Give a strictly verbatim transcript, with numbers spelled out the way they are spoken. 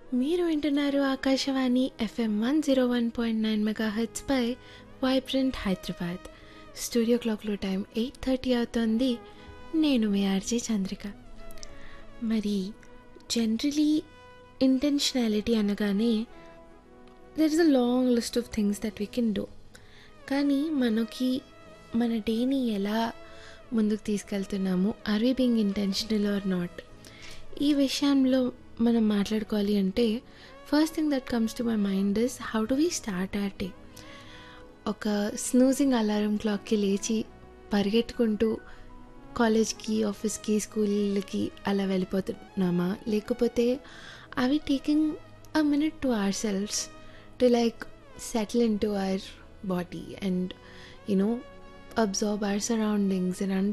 మీరు వింటున్నారు Akashvani FM one zero one point nine mega హెచ్పై vibrant Hyderabad. Studio క్లాక్లో టైం ఎయిట్ థర్టీ అవుతుంది. నేను మీ ఆర్జే చంద్రిక. మరి జనరలీ ఇంటెన్షనాలిటీ అనగానే there is a long list of things that we can do. కానీ మనకి మన డేని ఎలా ముందుకు తీసుకెళ్తున్నాము, are we being intentional are not, ఈ విషయంలో మనం మాట్లాడుకోవాలి అంటే first thing that comes to my mind is how do we start our day. ఒక స్నూజింగ్ అలారం క్లాక్కి లేచి పరిగెట్టుకుంటూ కాలేజ్కి, ఆఫీస్కి, స్కూల్కి అలా వెళ్ళిపోతున్నామా, లేకపోతే are we taking a minute to our selves to like settle in to our body and you know observe hour surroundings and